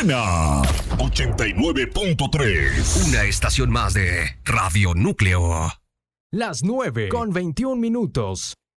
buena. 89.3. Una estación más de Radio Núcleo. Las 9:21 minutos.